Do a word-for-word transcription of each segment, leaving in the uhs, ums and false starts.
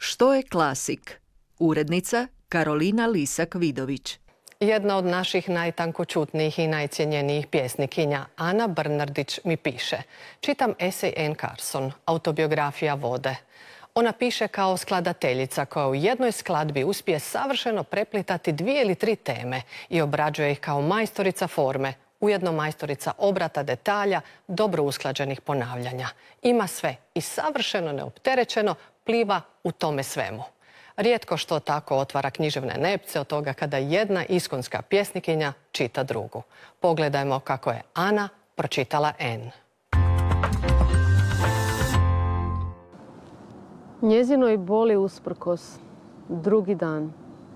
Što je klasik? Urednica Karolina Lisak-Vidović. Jedna od naših najtankočutnijih i najcijenjenijih pjesnikinja, Ana Brnardić, mi piše. Čitam esej Anne Carson, autobiografija vode. Ona piše kao skladateljica koja u jednoj skladbi uspije savršeno preplitati dvije ili tri teme i obrađuje ih kao majstorica forme, ujedno majstorica obrata detalja, dobro usklađenih ponavljanja. Ima sve i savršeno neopterećeno pliva u tome svemu. Rijetko što tako otvara književne nepce od toga kada jedna iskonska pjesnikinja čita drugu. Pogledajmo kako je Ana pročitala Anne. Njezinoj boli usprkos, drugi dan.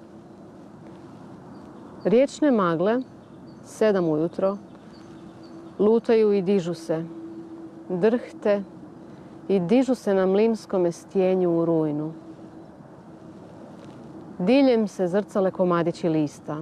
Riječne magle, sedam ujutro, lutaju i dižu se, drhte i dižu se na mlinskome stjenju u rujnu. Diljem se zrcale komadići lista.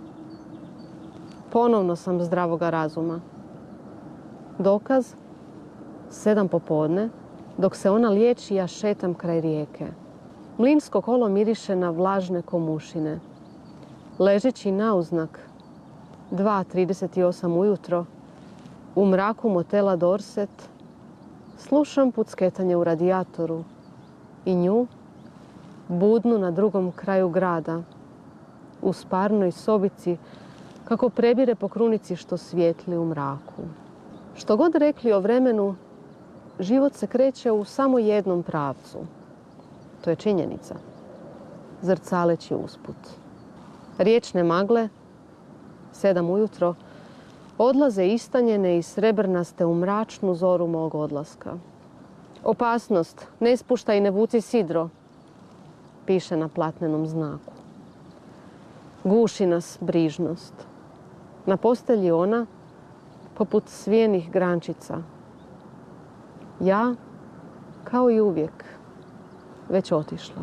Ponovno sam zdravoga razuma. Dokaz, sedam popodne, dok se ona liječi, ja šetam kraj rijeke. Mlinsko kolo miriše na vlažne komušine. Ležeći nauznak, dva trideset osam ujutro, u mraku motela Dorset, slušam pucketanje u radijatoru i nju, budnu na drugom kraju grada, u sparnoj sobici, kako prebire po krunici što svijetli u mraku. Što god rekli o vremenu, život se kreće u samo jednom pravcu. To je činjenica, zrcaleći usput. Riječne magle, sedam ujutro, odlaze istanjene i srebrnaste u mračnu zoru mog odlaska. Opasnost, ne spuštaj i ne vuci sidro, piše na platnenom znaku. Guši nas brižnost. Na postelji ona, poput svijenih grančica. Ja, kao i uvijek, već otišla.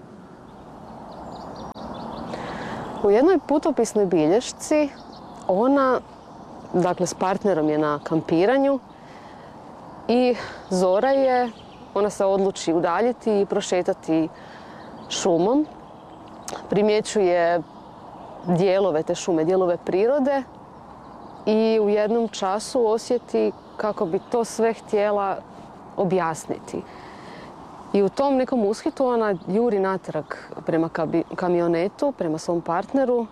U jednoj putopisnoj bilješci ona, dakle s partnerom je na kampiranju i zora je, ona se odluči udaljiti i prošetati šumom. Primjećuje dijelove te šume, dijelove prirode i u jednom času osjeti kako bi to sve htjela objasniti. I u tom nekom ushitu ona juri natrag prema kamionetu, prema svom partneru,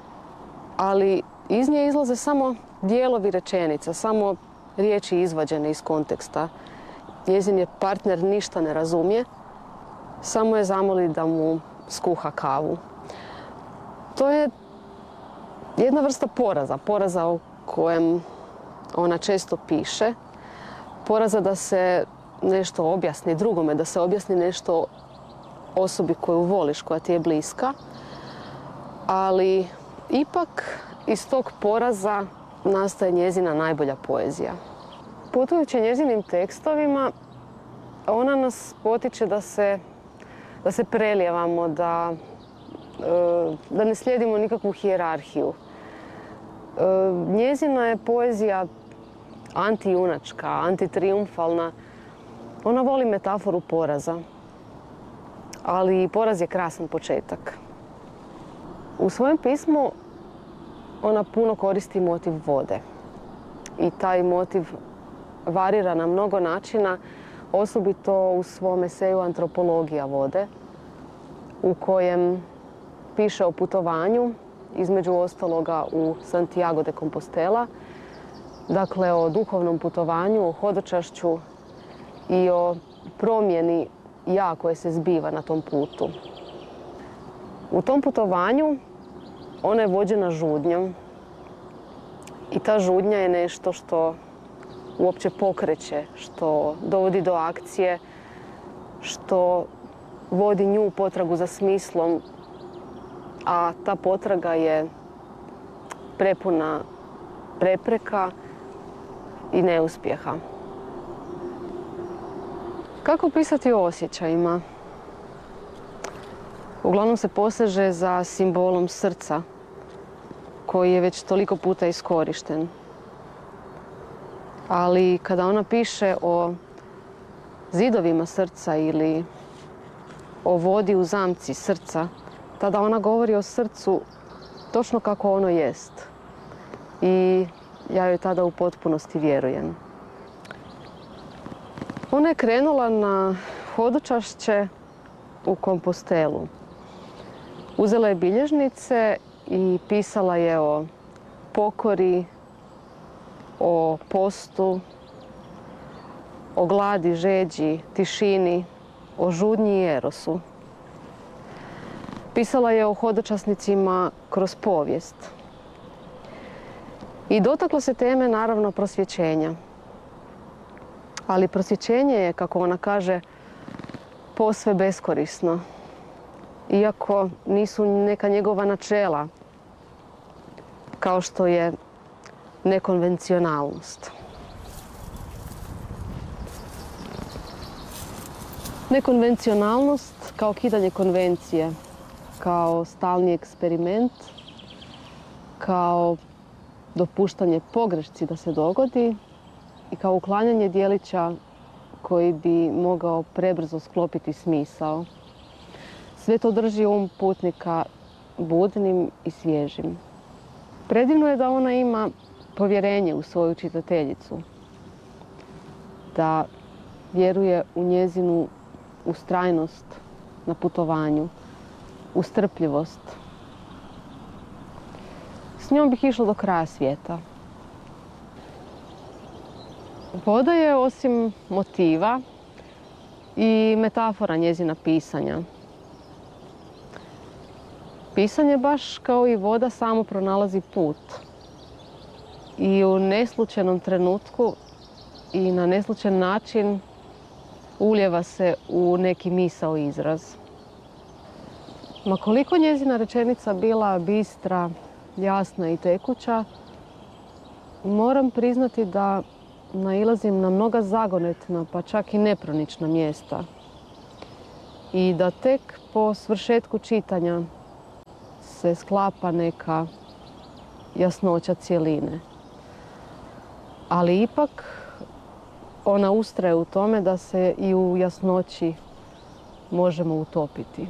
ali iz nje izlaze samo dijelovi rečenica, samo riječi izvađene iz konteksta. Njezin je partner ništa ne razumije, samo je zamoli da mu skuha kavu. To je jedna vrsta poraza, poraza o kojem ona često piše. Poraza da se nešto objasni drugome, da se objasni nešto osobi koju voliš, koja ti je bliska. Ali ipak iz tog poraza nastaje njezina najbolja poezija. Putujući njezinim tekstovima, ona nas potiče da se, da se prelijevamo, da, da ne slijedimo nikakvu hijerarhiju. Njezina je poezija antijunačka, antitrijumfalna. Ona voli metaforu poraza, ali poraz je krasan početak. U svojem pismu ona puno koristi motiv vode i taj motiv varira na mnogo načina, osobito u svom eseju Antropologija vode, u kojem piše o putovanju, između ostaloga u Santiago de Compostela, dakle o duhovnom putovanju, o hodočašću i o promjeni ja koje se zbiva na tom putu. U tom putovanju ona je vođena žudnjom i ta žudnja je nešto što uopće pokreće, što dovodi do akcije, što vodi nju u potragu za smislom, a ta potraga je prepuna prepreka i neuspjeha. Kako pisati o osjećajima? Uglavnom se poseže za simbolom srca, koji je već toliko puta iskorišten. Ali kada ona piše o zidovima srca ili o vodi u zamci srca, tada ona govori o srcu točno kako ono jest. I ja joj tada u potpunosti vjerujem. Ona je krenula na hodočašće u Kompostelu. Uzela je bilježnice i pisala je o pokori, o postu, o gladi, žeđi, tišini, o žudnji i erosu. Pisala je o hodočasnicima kroz povijest. I dotakla se teme, naravno, prosvjećenja. Ali prosvjećenje je, kako ona kaže, posve beskorisno. Iako nisu neka njegova načela, kao što je nekonvencionalnost. Nekonvencionalnost kao kidanje konvencije, kao stalni eksperiment, kao dopuštanje pogrešci da se dogodi i kao uklanjanje dijelića koji bi mogao prebrzo sklopiti smisao. Sve to drži um putnika budnim i svježim. Predivno je da ona ima povjerenje u svoju čitateljicu, da vjeruje u njezinu ustrajnost na putovanju, u strpljivost. S njom bih išla do kraja svijeta. Voda je, osim motiva, i metafora njezina pisanja. Pisanje, baš kao i voda, samo pronalazi put. I u neslučajnom trenutku i na neslučajan način ulijeva se u neki misao izraz. Ma koliko njezina rečenica bila bistra, jasna i tekuća, moram priznati da nailazim na mnoga zagonetna, pa čak i nepronična mjesta. I da tek po svršetku čitanja se sklapa neka jasnoća cjeline. Ali ipak ona ustraje u tome da se i u jasnoći možemo utopiti.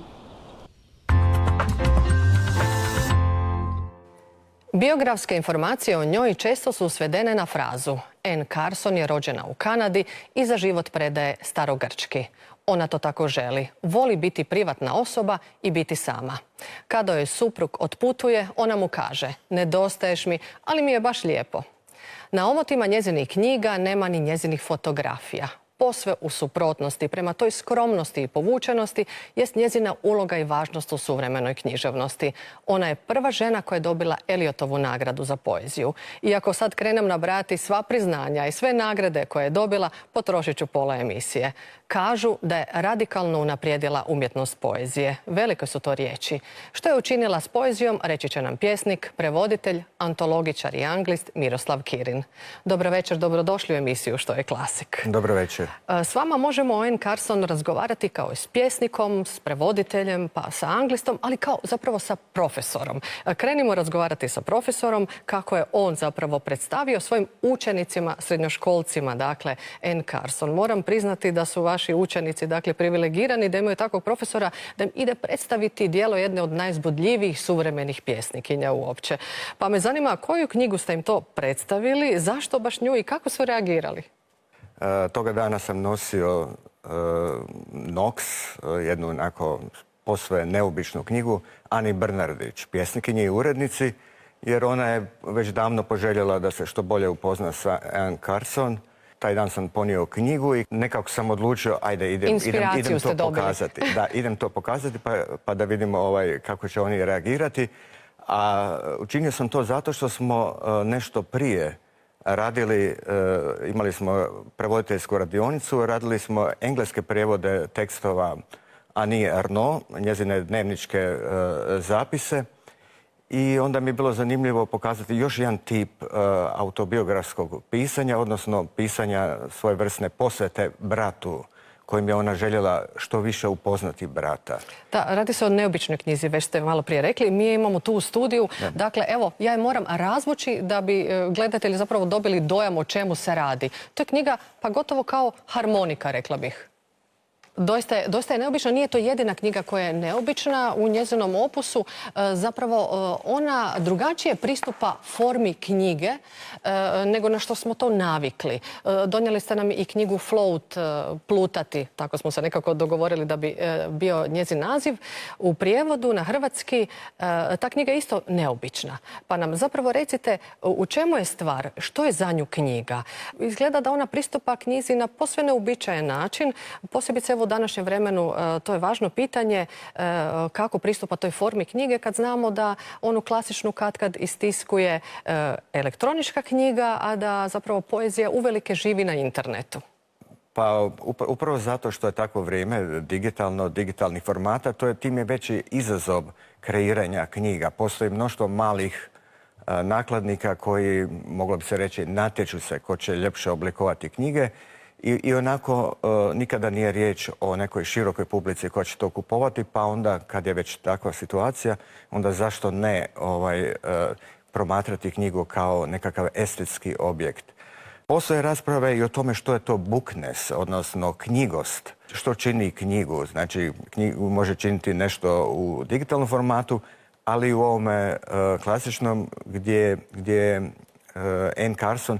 Biografske informacije o njoj često su svedene na frazu Anne Carson je rođena u Kanadi i za život predaje starogrčki. Ona to tako želi. Voli biti privatna osoba i biti sama. Kada joj suprug otputuje, ona mu kaže: nedostaješ mi, ali mi je baš lijepo. Na omotima njezinih knjiga nema ni njezinih fotografija. Posve u suprotnosti prema toj skromnosti i povučenosti jest njezina uloga i važnost u suvremenoj književnosti. Ona je prva žena koja je dobila Eliotovu nagradu za poeziju. Iako sad krenem nabrajati sva priznanja i sve nagrade koje je dobila, potrošit ću pola emisije. Kažu da je radikalno unaprijedila umjetnost poezije. Velike su to riječi. Što je učinila s poezijom, reći će nam pjesnik, prevoditelj, antologičar i anglist Miroslav Kirin. Dobro večer, dobrodošli u emisiju Što je klasik. Dobro večer. S vama možemo o Anne Carson razgovarati kao i s pjesnikom, s prevoditeljem, pa sa anglistom, ali kao zapravo sa profesorom. Krenimo razgovarati sa profesorom kako je on zapravo predstavio svojim učenicima, srednjoškolcima, dakle, Anne Carson. Moram priznati da su vaši učenici, dakle, privilegirani, da imaju takvog profesora da im ide predstaviti djelo jedne od najzbudljivijih suvremenih pjesnikinja uopće. Pa me zanima koju knjigu ste im to predstavili, zašto baš nju i kako su reagirali? E, toga dana sam nosio e, Knox, jednu onako posve neobičnu knjigu, Ani Brnardić, pjesnikinji i urednici, jer ona je već davno poželjela da se što bolje upozna sa Anne Carson. Taj dan sam ponio knjigu i nekako sam odlučio, ajde, idem, idem, idem to pokazati. Da, idem to pokazati pa, pa da vidimo ovaj, kako će oni reagirati. A učinio sam to zato što smo uh, nešto prije radili, uh, imali smo prevoditeljsku radionicu, radili smo engleske prijevode tekstova Annie Ernaux, njezine dnevničke uh, zapise. I onda mi je bilo zanimljivo pokazati još jedan tip uh, autobiografskog pisanja, odnosno pisanja svojevrsne posvete bratu, kojim je ona željela što više upoznati brata. Da, radi se o neobičnoj knjizi, već ste malo prije rekli. Mi je imamo tu u studiju. Da. Dakle, evo, ja je moram razvući da bi gledatelji zapravo dobili dojam o čemu se radi. To je knjiga, pa gotovo kao harmonika, rekla bih. Doista je, doista je neobična. Nije to jedina knjiga koja je neobična u njezinom opusu. E, zapravo e, ona drugačije pristupa formi knjige e, nego na što smo to navikli. E, donijeli ste nam i knjigu Float, e, plutati, tako smo se nekako dogovorili da bi e, bio njezin naziv. U prijevodu na hrvatski e, ta knjiga je isto neobična. Pa nam zapravo recite u čemu je stvar, što je za nju knjiga? Izgleda da ona pristupa knjizi na posve neuobičajen način, posebice u današnjem vremenu to je važno pitanje kako pristupa toj formi knjige kad znamo da onu klasičnu katkad istiskuje elektronička knjiga, a da zapravo poezija uvelike živi na internetu. Pa upravo zato što je takvo vrijeme digitalno, digitalnih formata, to je tim je veći izazov kreiranja knjiga. Postoji mnoštvo malih nakladnika koji, moglo bi se reći, natječu se ko će ljepše oblikovati knjige. I, i onako e, nikada nije riječ o nekoj širokoj publici koja će to kupovati, pa onda kad je već takva situacija, onda zašto ne ovaj, e, promatrati knjigu kao nekakav estetski objekt. Postoje rasprave i o tome što je to bookness, odnosno knjigost. Što čini knjigu? Znači, knjigu može činiti nešto u digitalnom formatu, ali i u ovome e, klasičnom gdje, gdje e, Anne Carson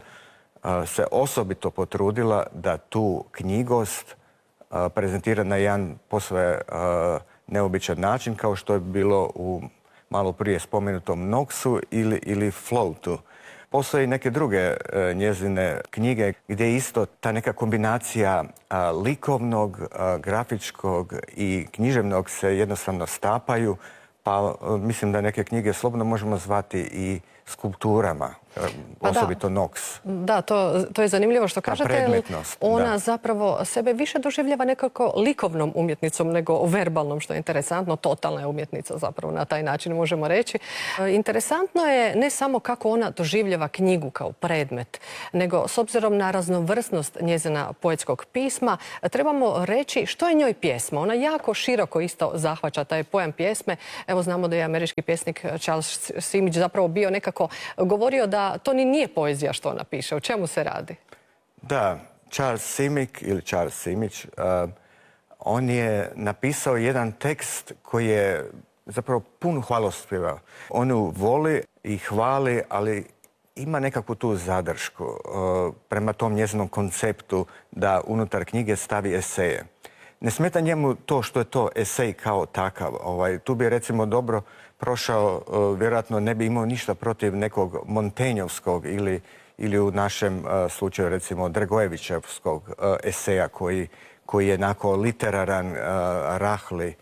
se osobito potrudila da tu knjigost prezentira na jedan posve neobičan način, kao što je bilo u malo prije spomenutom Knoxu ili, ili Floatu. Postoje i neke druge njezine knjige gdje isto ta neka kombinacija likovnog, grafičkog i književnog se jednostavno stapaju, pa mislim da neke knjige slobodno možemo zvati i skulpturama, pa osobito da. Knox. Da, to, to je zanimljivo što kažete. Predmetnost, ona da. zapravo sebe više doživljava nekako likovnom umjetnicom nego verbalnom, što je interesantno. Totalna je umjetnica zapravo na taj način možemo reći. Interesantno je ne samo kako ona doživljava knjigu kao predmet, nego s obzirom na raznovrsnost njezina poetskog pisma, trebamo reći što je njoj pjesma. Ona jako široko isto zahvaća taj pojam pjesme. Evo znamo da je američki pjesnik Charles Simić zapravo bio nekako govorio da to ni nije poezija što ona piše. O čemu se radi? Da, Charles Simić ili Charles Simić, uh, on je napisao jedan tekst koji je zapravo pun hvalospjeva. On ju voli i hvali, ali ima nekakvu tu zadršku uh, prema tom njezinom konceptu da unutar knjige stavi eseje. Ne smeta njemu to što je to esej kao takav. Ovaj, tu bi recimo dobro prošao, uh, vjerojatno ne bi imao ništa protiv nekog Montenjovskog ili, ili u našem uh, slučaju recimo Dragojevićevskog uh, eseja koji, koji je onako literaran, uh, rahli.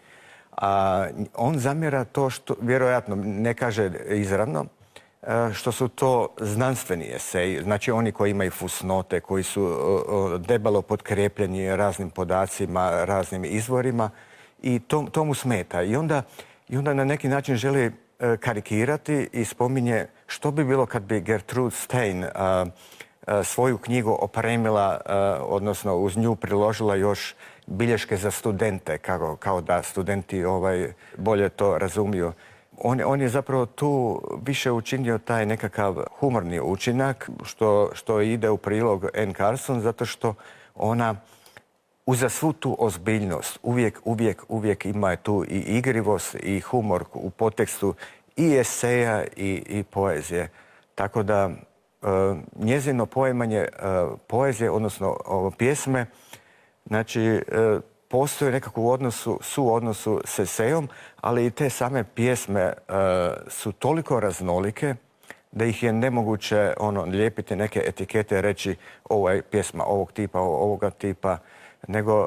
A on zamjera to što, vjerojatno ne kaže izravno, uh, što su to znanstveni eseji, znači oni koji imaju fusnote, koji su uh, debelo potkrepljeni raznim podacima, raznim izvorima i to, to mu smeta. I onda I onda na neki način želi e, karikirati i spominje što bi bilo kad bi Gertrude Stein a, a, svoju knjigu opremila, a, odnosno uz nju priložila još bilješke za studente, kao, kao da studenti ovaj, bolje to razumiju. On, on je zapravo tu više učinio taj nekakav humorni učinak, što, što ide u prilog Anne Carson, zato što ona uza svu tu ozbiljnost uvijek, uvijek, uvijek ima tu i igrivost i humor u podtekstu i eseja i, i poezije. Tako da e, njezino poimanje e, poezije, odnosno o, pjesme, znači e, postoji nekako u odnosu, suodnosu s esejom, ali i te same pjesme e, su toliko raznolike da ih je nemoguće ono, lijepiti neke etikete i reći ovo je pjesma ovog tipa, ovoga tipa, nego uh,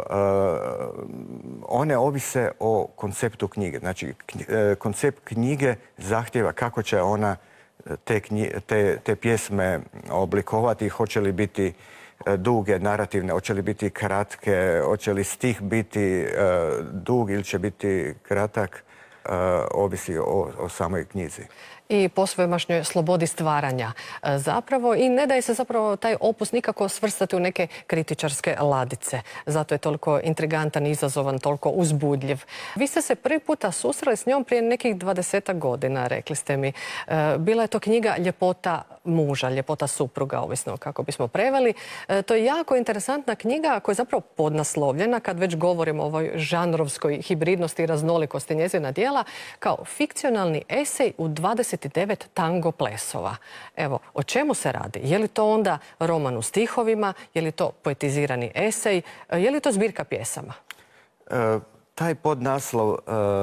one ovise o konceptu knjige. Znači, koncept knjige zahtjeva kako će ona te, knji, te, te pjesme oblikovati, hoće li biti duge, narativne, hoće li biti kratke, hoće li stih biti uh, dug ili će biti kratak, uh, ovisi o, o samoj knjizi. I posvemašnjoj slobodi stvaranja zapravo i ne daje se zapravo taj opus nikako svrstati u neke kritičarske ladice. Zato je toliko intrigantan, izazovan, toliko uzbudljiv. Vi ste se prvi puta susreli s njom prije nekih dvadesetak godina, rekli ste mi. Bila je to knjiga Ljepota muža, Ljepota supruga, ovisno kako bismo preveli. To je jako interesantna knjiga koja je zapravo podnaslovljena, kad već govorimo o ovoj žanrovskoj hibridnosti i raznolikosti njezina djela, kao fikcionalni esej u dvadeset devet tango plesova. Evo, o čemu se radi? Je li to onda roman u stihovima? Je li to poetizirani esej? Je li to zbirka pjesama? E, taj podnaslov e,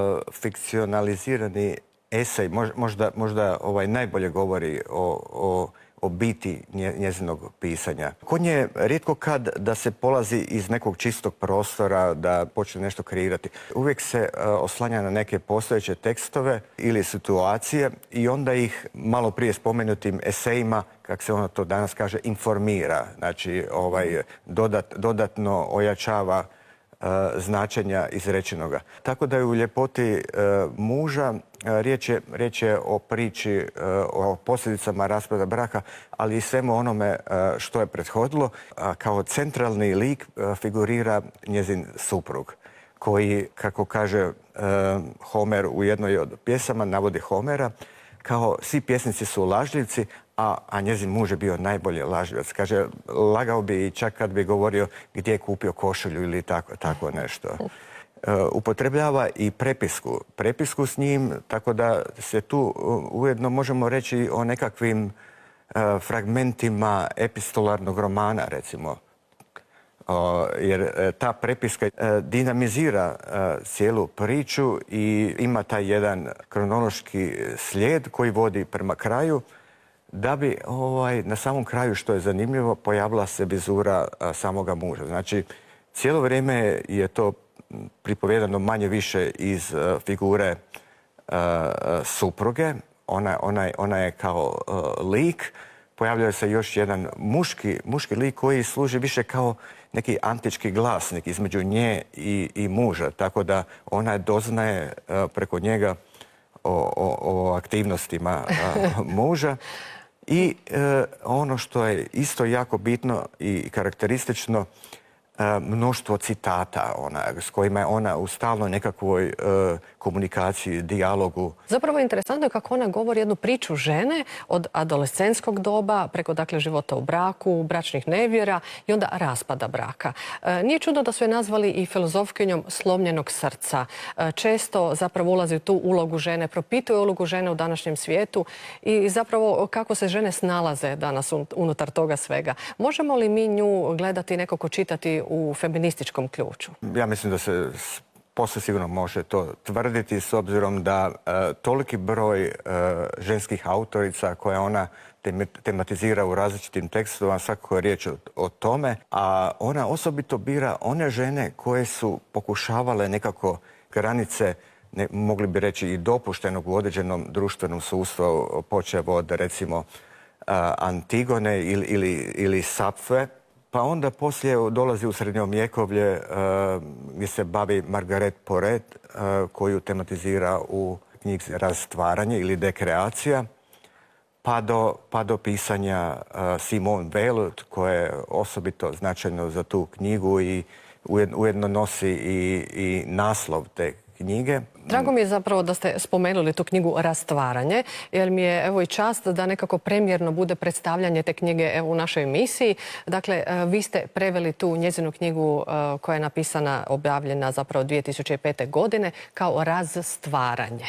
fikcionalizirani esej možda, možda ovaj, najbolje govori o, o, o biti njezinog pisanja. Kod nje rijetko kad da se polazi iz nekog čistog prostora, da počne nešto kreirati. Uvijek se uh, oslanja na neke postojeće tekstove ili situacije i onda ih malo prije spomenutim esejima, kako se ono to danas kaže, informira. Znači, ovaj, dodat, dodatno ojačava uh, značenja izrečenoga. Tako da je u Ljepoti uh, muža Riječ je, riječ je o priči, o posljedicama raspada braka, ali i svemu onome što je prethodilo. Kao centralni lik figurira njezin suprug, koji, kako kaže Homer u jednoj od pjesama, navodi Homera, kao svi pjesnici su lažljivci, a, a njezin muž je bio najbolje lažljivac. Kaže, lagao bi i čak kad bi govorio gdje je kupio košulju ili tako, tako nešto. Upotrebljava i prepisku. Prepisku s njim, tako da se tu ujedno možemo reći o nekakvim uh, fragmentima epistolarnog romana, recimo. Uh, jer ta prepiska uh, dinamizira uh, cijelu priču i ima taj jedan kronološki slijed koji vodi prema kraju, da bi ovaj, na samom kraju, što je zanimljivo, pojavila se vizura uh, samoga muža. Znači, cijelo vrijeme je to pripovjedano manje više iz uh, figure uh, supruge. Ona, ona, ona je kao uh, lik. Pojavljuje se još jedan muški, muški lik koji služi više kao neki antički glasnik između nje i, i muža. Tako da ona doznaje uh, preko njega o, o, o aktivnostima uh, muža. I uh, ono što je isto jako bitno i karakteristično, mnoštvo citata ona, s kojima je ona u stalnoj nekakvoj e, komunikaciji, dijalogu. Zapravo je interesantno kako ona govori jednu priču žene od adolescenskog doba preko dakle života u braku, bračnih nevjera i onda raspada braka. E, nije čudno da su je nazvali i filozofkinjom slomljenog srca. E, često zapravo ulazi u tu ulogu žene, propituje ulogu žene u današnjem svijetu i zapravo kako se žene snalaze danas unutar toga svega. Možemo li mi nju gledati, nekako čitati u feminističkom ključu? Ja mislim da se posve sigurno može to tvrditi, s obzirom da e, toliki broj e, ženskih autorica koje ona tematizira u različitim tekstovima, svakako je riječ o, o tome, a ona osobito bira one žene koje su pokušavale nekako granice, ne, mogli bi reći i dopuštenog u određenom društvenom sustavu, počev od recimo a, Antigone ili, ili, ili Sapfe. Pa onda poslije dolazi u srednjovjekovlje uh, gdje se bavi Margaret Porete, uh, koju tematizira u knjizi Rastvaranje ili Dekreacija, pa do, pa do pisanja uh, Simone Weil, koje je osobito značajno za tu knjigu i ujedno nosi i, i naslov te knjige. Drago mi je zapravo da ste spomenuli tu knjigu Rastvaranje, jer mi je evo i čast da nekako premijerno bude predstavljanje te knjige evo u našoj emisiji. Dakle, vi ste preveli tu njezinu knjigu koja je napisana, objavljena zapravo dvije tisuće pete. godine kao Razstvaranje.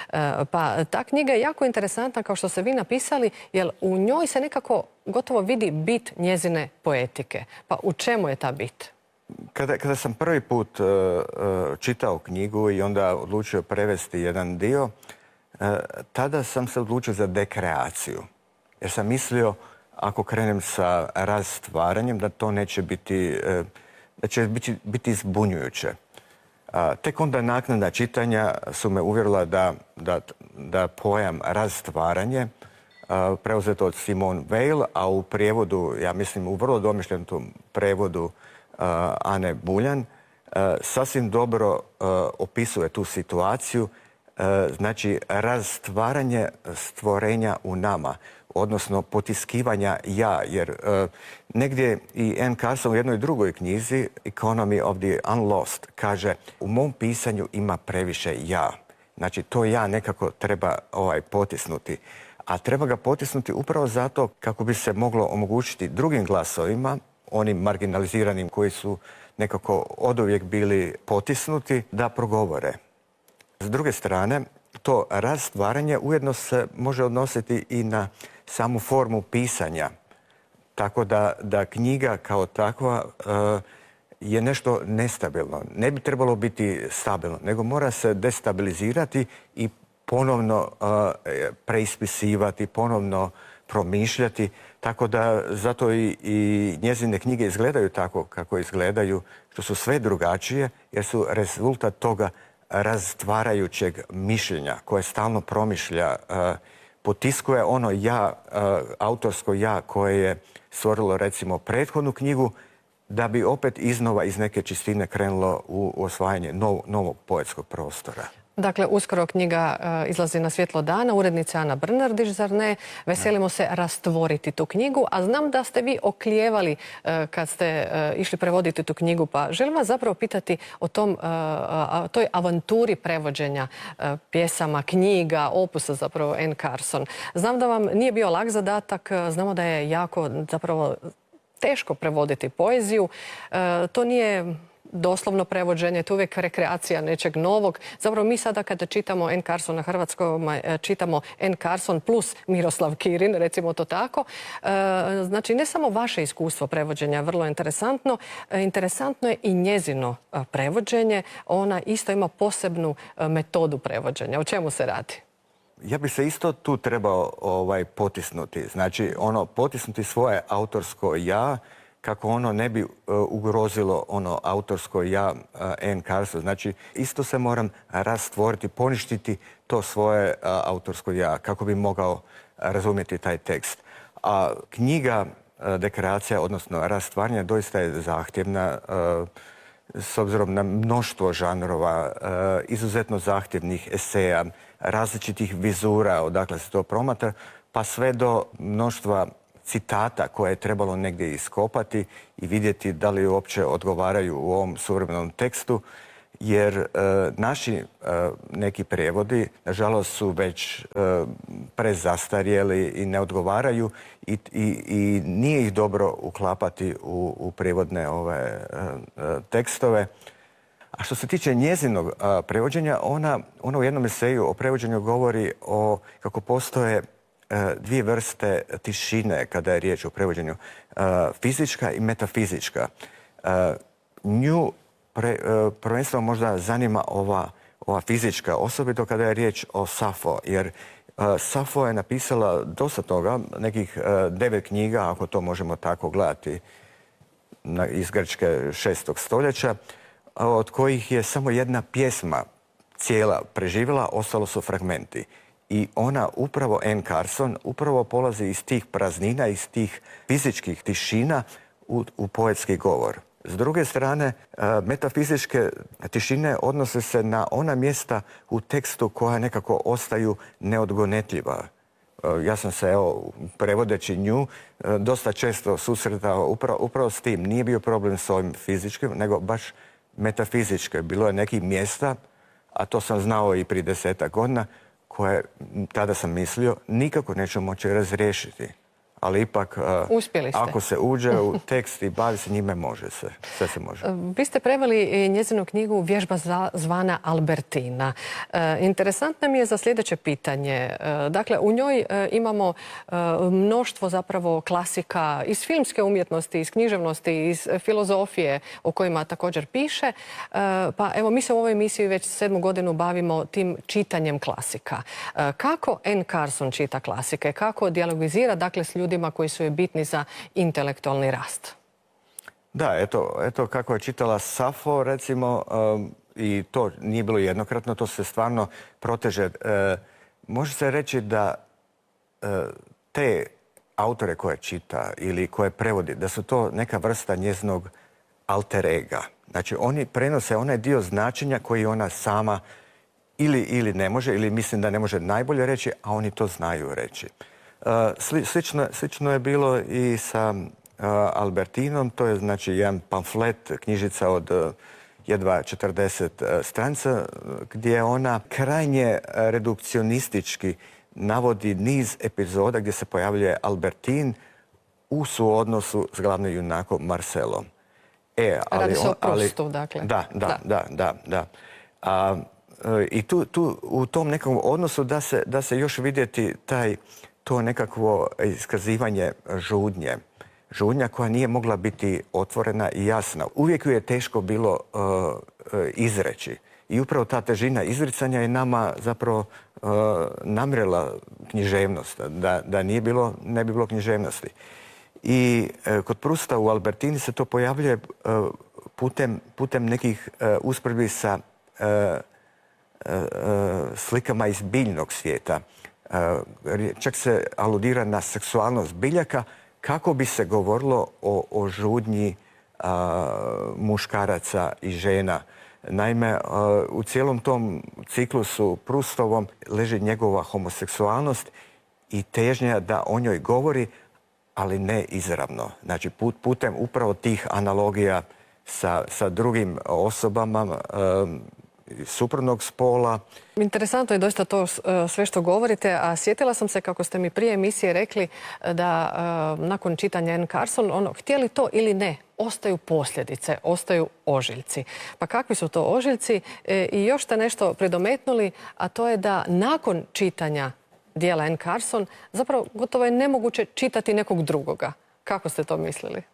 Pa ta knjiga je jako interesantna, kao što ste vi napisali, jer u njoj se nekako gotovo vidi bit njezine poetike. Pa u čemu je ta bit? Kada, kada sam prvi put uh, uh, čitao knjigu i onda odlučio prevesti jedan dio, uh, tada sam se odlučio za dekreaciju. Jer sam mislio, ako krenem sa razstvaranjem, da to neće biti, uh, da će biti, biti zbunjujuće. Uh, tek onda naknadna čitanja su me uvjerila da, da, da pojam razstvaranje uh, preuzeto od Simone Weil, a u prijevodu, ja mislim u vrlo domišljenom prevodu Uh, Ane Buljan, uh, sasvim dobro uh, opisuje tu situaciju, uh, znači razstvaranje stvorenja u nama, odnosno potiskivanja ja, jer e, negdje i Anne Carson u jednoj drugoj knjizi, Economy of the Unlost, kaže u mom pisanju ima previše ja. Znači to ja nekako treba ovaj, potisnuti. A treba ga potisnuti upravo zato kako bi se moglo omogućiti drugim glasovima, onim marginaliziranim koji su nekako oduvijek bili potisnuti, da progovore. S druge strane, to razstvaranje ujedno se može odnositi i na samu formu pisanja. Tako da, da knjiga kao takva uh, je nešto nestabilno. Ne bi trebalo biti stabilno, nego mora se destabilizirati i ponovno uh, preispisivati, ponovno promišljati. Tako da zato i, i njezine knjige izgledaju tako kako izgledaju, što su sve drugačije, jer su rezultat toga razstvarajućeg mišljenja koje stalno promišlja, uh, potiskuje ono ja, uh, autorsko ja koje je stvorilo recimo prethodnu knjigu, da bi opet iznova iz neke čistine krenulo u osvajanje nov, novog poetskog prostora. Dakle, uskoro knjiga uh, izlazi na svjetlo dana, urednica Ana Brnardić, zar ne? Veselimo se rastvoriti tu knjigu, a znam da ste vi oklijevali uh, kad ste uh, išli prevoditi tu knjigu, pa želim vas zapravo pitati o tom, uh, uh, toj avanturi prevođenja uh, pjesama, knjiga, opusa zapravo Anne Carson. Znam da vam nije bio lak zadatak, uh, znamo da je jako zapravo teško prevoditi poeziju. Uh, to nije doslovno prevođenje, to je uvijek rekreacija nečeg novog. Zapravo mi sada kada čitamo Anne Carson na hrvatskom, čitamo Anne Carson plus Miroslav Kirin, recimo to tako. Znači, ne samo vaše iskustvo prevođenja je vrlo interesantno, interesantno je i njezino prevođenje. Ona isto ima posebnu metodu prevođenja. O čemu se radi? Ja bi se isto tu trebao ovaj, potisnuti. Znači, ono, potisnuti svoje autorsko ja, kako ono ne bi uh, ugrozilo ono autorsko ja uh, Anne Carson. Znači, isto se moram rastvoriti, poništiti to svoje uh, autorsko ja, kako bi mogao razumjeti taj tekst. A knjiga uh, Dekreacija, odnosno rastvaranje, doista je zahtjevna uh, s obzirom na mnoštvo žanrova, uh, izuzetno zahtjevnih eseja, različitih vizura, odakle se to promatra, pa sve do mnoštva citata koje je trebalo negdje iskopati i vidjeti da li uopće odgovaraju u ovom suvremenom tekstu, jer e, naši e, neki prijevodi, nažalost, su već e, prezastarjeli i ne odgovaraju i, i, i nije ih dobro uklapati u, u prijevodne ove e, e, tekstove. A što se tiče njezinog a, prevođenja, ona, ona u jednom eseju o prevođenju govori o kako postoje dvije vrste tišine kada je riječ o prevođenju, fizička i metafizička. Nju pre, prvenstveno možda zanima ova, ova fizička, osobito kada je riječ o Safo, jer Safo je napisala dosta toga, nekih devet knjiga, ako to možemo tako gledati, iz Grčke šestog stoljeća, od kojih je samo jedna pjesma cijela preživjela, ostalo su fragmenti. I ona upravo, Anne Carson, upravo polazi iz tih praznina, iz tih fizičkih tišina u, u poetski govor. S druge strane, metafizičke tišine odnose se na ona mjesta u tekstu koja nekako ostaju neodgonetljiva. Ja sam se, evo, prevodeći nju, dosta često susretao upravo, upravo s tim. Nije bio problem s ovim fizičkim, nego baš metafizičke. Bilo je nekih mjesta, a to sam znao i prije desetak godina, koje, tada sam mislio, nikako neću moći razriješiti. Ali ipak, ako se uđe u tekst i bavi se njime, može se. Sve se može. Vi ste preveli njezinu knjigu Vježba zvana Albertina. Interesantno mi je za sljedeće pitanje. Dakle, u njoj imamo mnoštvo zapravo klasika iz filmske umjetnosti, iz književnosti, iz filozofije o kojima također piše. Pa evo, mi se u ovoj emisiji već sedmu godinu bavimo tim čitanjem klasika. Kako Anne Carson čita klasike? Kako dijalogizira, dakle, s ljudima koji su joj bitni za intelektualni rast? Da, eto, eto kako je čitala Safo, recimo, um, i to nije bilo jednokratno, to se stvarno proteže. E, može se reći da e, te autore koje čita ili koje prevodi, da su to neka vrsta njezinog alter ega. Znači, oni prenose onaj dio značenja koji ona sama ili, ili ne može, ili mislim da ne može najbolje reći, a oni to znaju reći. Sli, slično, slično je bilo i sa Albertinom, to je znači jedan pamflet, knjižica od jedva četrdeset stranica, gdje ona krajnje redukcionistički navodi niz epizoda gdje se pojavljuje Albertin u suodnosu s glavnim junakom Marcelom. E, ali Radi se o Prustu, dakle. Da, da, da, da. da. A, I tu, tu u tom nekom odnosu da se, da se još vidjeti taj, to nekakvo iskazivanje žudnje. Žudnja koja nije mogla biti otvorena i jasna. Uvijek ju je teško bilo uh, uh, izreći. I upravo ta težina izricanja je nama zapravo uh, namrela književnost. Da, da nije bilo, ne bi bilo književnosti. I uh, kod Prusta u Albertini se to pojavljuje uh, putem, putem nekih uh, usporedbi sa uh, uh, slikama iz biljnog svijeta. Uh, čak se aludira na seksualnost biljaka, kako bi se govorilo o, o žudnji a, muškaraca i žena. Naime, a, u cijelom tom ciklusu Prustovom leži njegova homoseksualnost i težnja da o njoj govori, ali ne izravno. Znači, put, putem upravo tih analogija sa, sa drugim osobama a, suprotnog spola. Interesantno je doista to sve što govorite, a sjetila sam se kako ste mi prije emisije rekli da uh, nakon čitanja Anne Carson, ono, htjeli to ili ne, ostaju posljedice, ostaju ožiljci. Pa kakvi su to ožiljci? E, I još ste nešto predometnuli, a to je da nakon čitanja dijela Anne Carson zapravo gotovo je nemoguće čitati nekog drugoga. Kako ste to mislili?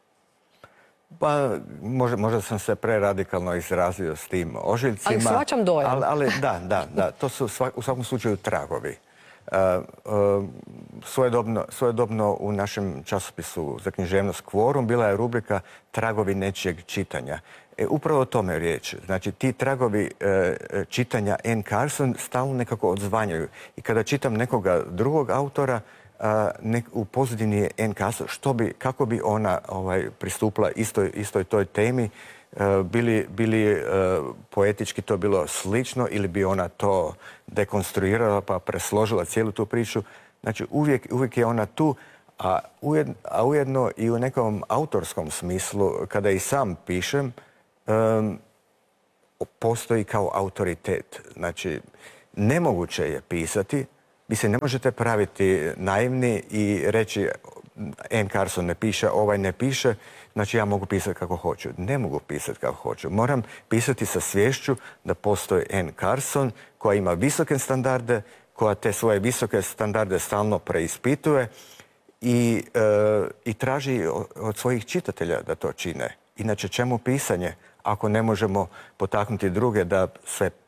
Pa, možda, možda sam se preradikalno izrazio s tim ožiljcima. Ali shvaćam dojam. Ali, ali da, da, da. To su svak, u svakom slučaju tragovi. Uh, uh, svojedobno, svojedobno u našem časopisu za književnost Kvorum bila je rubrika Tragovi nečijeg čitanja. E, upravo o tome je riječ. Znači, ti tragovi uh, čitanja Anne Carson stalno nekako odzvanjaju. I kada čitam nekoga drugog autora, Uh, nek, u pozadini je Anne Carson, što bi, kako bi ona ovaj, pristupila istoj, istoj toj temi, uh, bili, bili uh, poetički to bilo slično ili bi ona to dekonstruirala pa presložila cijelu tu priču. Znači uvijek, uvijek je ona tu, a ujedno, a ujedno i u nekom autorskom smislu, kada i sam pišem, um, postoji kao autoritet. Znači, nemoguće je pisati. Vi se ne možete praviti naivni i reći Anne Carson ne piše, ovaj ne piše, znači ja mogu pisati kako hoću. Ne mogu pisati kako hoću. Moram pisati sa sviješću da postoji Anne Carson koja ima visoke standarde, koja te svoje visoke standarde stalno preispituje i, e, i traži od svojih čitatelja da to čine. Inače, čemu pisanje ako ne možemo potaknuti druge da sve